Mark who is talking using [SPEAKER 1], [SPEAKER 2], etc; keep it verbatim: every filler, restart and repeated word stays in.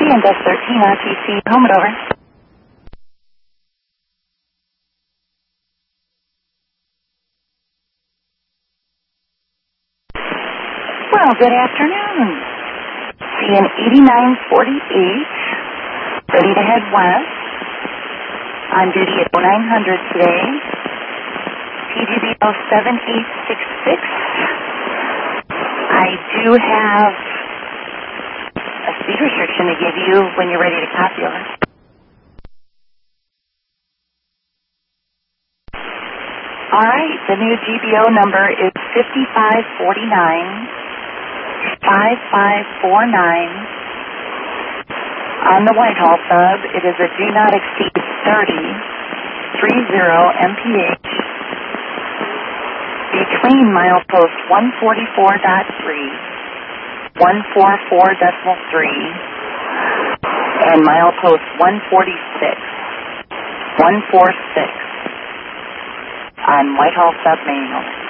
[SPEAKER 1] and Desk thirteen R T C, home and over. Well, good afternoon. C N eighty-nine forty-eight, ready to head west. On duty at oh nine hundred today. T G B O seven eight six six. I do have a speed restriction to give you when you're ready to copy over. All right, the new G B O number is fifty-five forty-nine, five five four nine. On the Whitehall sub, it is a do not exceed thirty, thirty M P H between milepost one forty-four point three, one forty-four point three, and milepost one forty-six, one forty-six on Whitehall sub manual.